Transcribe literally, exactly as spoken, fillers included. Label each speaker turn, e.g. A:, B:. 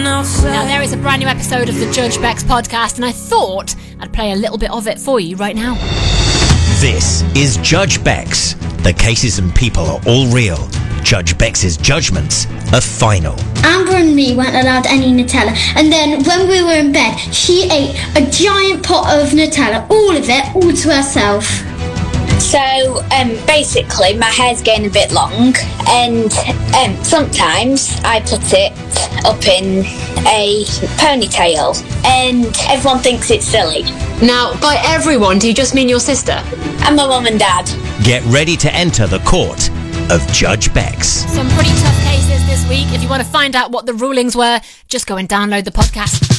A: outside.
B: Now there is a brand new episode of the Judge Bex podcast, and I thought I'd play a little bit of it for you right now.
C: This is Judge Bex. The cases and people are all real. Judge Bex's judgments are final.
D: Amber and me weren't allowed any Nutella, and then when we were in bed, she ate a giant pot of Nutella, all of it, all to herself.
E: So, um, basically, my hair's getting a bit long, and um, sometimes I put it up in a ponytail, and everyone thinks it's silly.
F: Now, by everyone, do you just mean your sister?
E: And my mum and dad.
C: Get ready to enter the court of Judge Bex.
B: Some pretty tough cases this week. If you want to find out what the rulings were, just go and download the podcast.